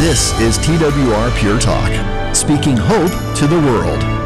This is TWR Pure Talk, speaking hope to the world.